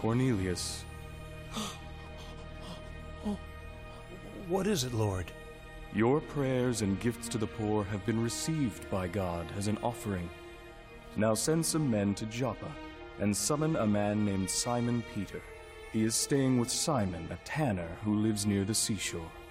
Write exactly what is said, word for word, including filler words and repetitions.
Cornelius. What is it, Lord? Your prayers and gifts to the poor have been received by God as an offering. Now send some men to Joppa, and summon a man named Simon Peter. He is staying with Simon, a tanner who lives near the seashore.